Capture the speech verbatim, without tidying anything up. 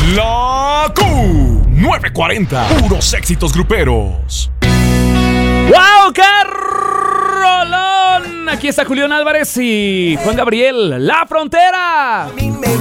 La Q novecientos cuarenta, puros éxitos gruperos. ¡Wow! ¡Qué rolón! Aquí está Julián Álvarez y Juan Gabriel, La Frontera.